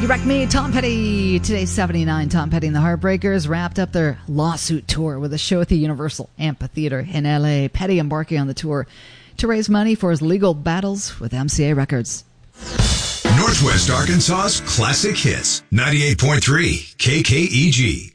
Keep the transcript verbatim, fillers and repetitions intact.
You Wreck Me, Tom Petty. Today's seventy-nine. Tom Petty and the Heartbreakers wrapped up their lawsuit tour with a show at the Universal Amphitheater in L A. Petty embarking on the tour to raise money for his legal battles with M C A Records. Northwest Arkansas's classic hits. ninety-eight point three K K E G.